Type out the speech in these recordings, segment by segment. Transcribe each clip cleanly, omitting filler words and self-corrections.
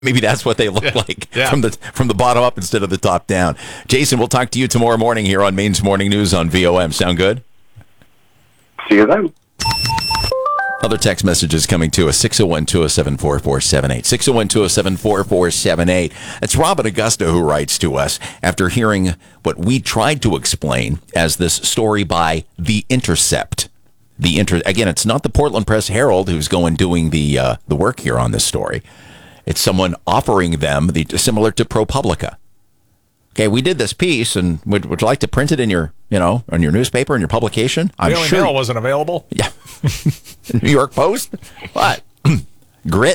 Maybe that's what they look like from the bottom up instead of the top down. Jason, we'll talk to you tomorrow morning here on Maine's Morning News on VOM. Sound good? See you then. Other text messages coming to us, 601-207-4478. 601-207-4478. It's Robin Augusta who writes to us after hearing what we tried to explain as this story by The Intercept. Again, it's not the Portland Press Herald who's doing the work here on this story. It's someone offering them similar to ProPublica. Okay, we did this piece, and would you like to print it in your, on your newspaper, in your publication? I'm sure. Daily Mail wasn't available. Yeah. New York Post? What? Grit?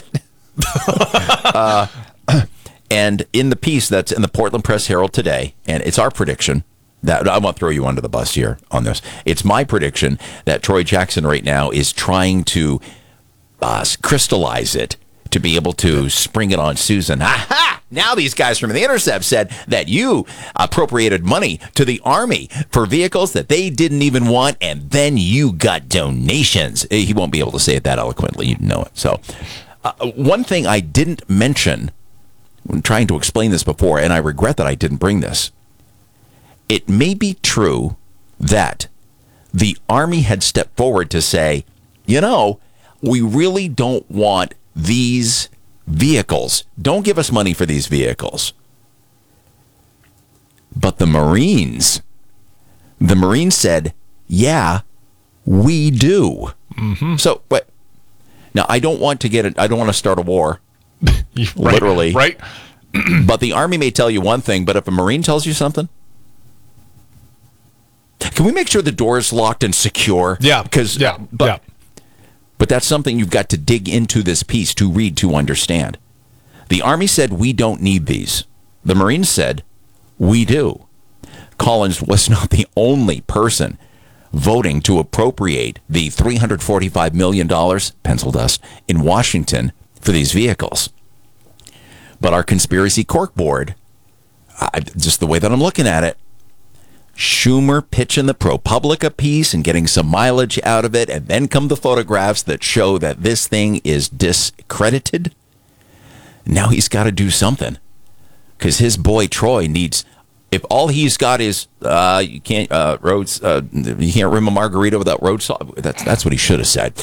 And in the piece that's in the Portland Press Herald today, and it's our prediction that I won't throw you under the bus here on this. It's my prediction that Troy Jackson right now is trying to crystallize it to be able to spring it on Susan. Aha! Now these guys from The Intercept said that you appropriated money to the Army for vehicles that they didn't even want, and then you got donations. He won't be able to say it that eloquently. You know it. So one thing I didn't mention when trying to explain this before, and I regret that I didn't bring this, it may be true that the Army had stepped forward to say, we really don't want these vehicles. Don't give us money for these vehicles. But the Marines said, yeah, we do. Mm-hmm. So, but now I don't want to start a war, literally. Right. But the Army may tell you one thing, but if a Marine tells you something, can we make sure the door is locked and secure? Yeah. But that's something you've got to dig into this piece to read to understand. The Army said, we don't need these. The Marines said, we do. Collins was not the only person voting to appropriate the $345 million, pencil dust, in Washington for these vehicles. But our conspiracy cork board, just the way that I'm looking at it, Schumer pitching the ProPublica piece and getting some mileage out of it, and then come the photographs that show that this thing is discredited. Now he's got to do something, because his boy Troy needs. If all he's got is you can't roads, you can't rim a margarita without road salt. That's what he should have said.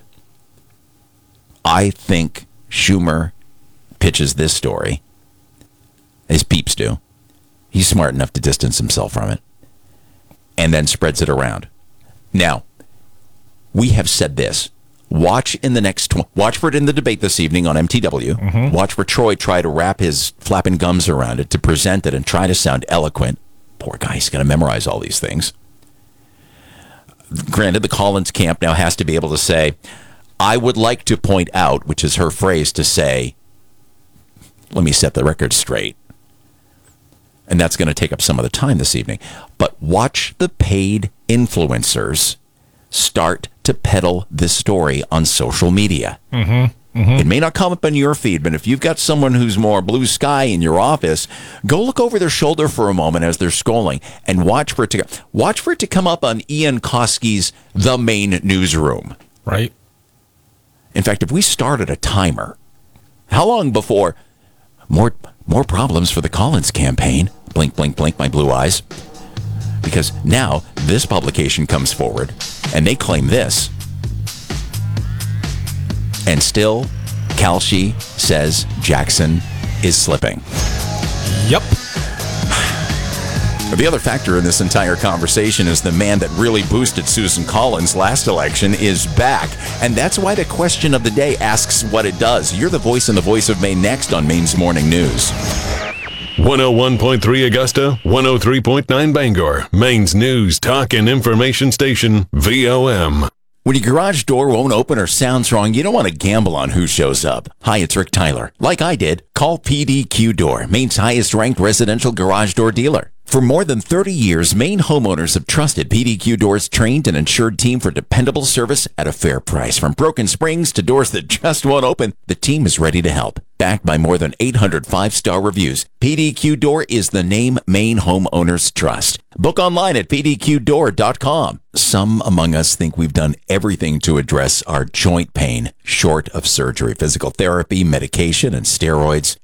I think Schumer pitches this story, as peeps do. He's smart enough to distance himself from it, and then spreads it around. Now, we have said this. Watch for it in the debate this evening on MTW. Mm-hmm. Watch for Troy try to wrap his flapping gums around it to present it and try to sound eloquent. Poor guy, he's going to memorize all these things. Granted, the Collins camp now has to be able to say, I would like to point out, which is her phrase to say, let me set the record straight. And that's going to take up some of the time this evening. But watch the paid influencers start to peddle this story on social media. Mm-hmm. Mm-hmm. It may not come up on your feed, but if you've got someone who's more blue sky in your office, go look over their shoulder for a moment as they're scrolling and watch for it to come up on Ian Koski's The Main Newsroom. Right. In fact, if we started a timer, how long before more problems for the Collins campaign? Blink, blink, blink, my blue eyes. Because now this publication comes forward and they claim this. And still, Kalshi says Jackson is slipping. Yep. The other factor in this entire conversation is the man that really boosted Susan Collins last election is back. And that's why the question of the day asks what it does. You're the voice and the voice of Maine next on Maine's Morning News. 101.3 Augusta, 103.9 Bangor, Maine's news, talk, and information station, VOM. When your garage door won't open or sounds wrong, you don't want to gamble on who shows up. Hi, it's Rick Tyler. Like I did, call PDQ Door, Maine's highest-ranked residential garage door dealer. For more than 30 years, Maine homeowners have trusted PDQ Doors' trained and insured team for dependable service at a fair price. From broken springs to doors that just won't open, the team is ready to help. Backed by more than 800 five-star reviews, PDQ Door is the name Maine homeowners trust. Book online at pdqdoor.com. Some among us think we've done everything to address our joint pain, short of surgery, physical therapy, medication, and steroids.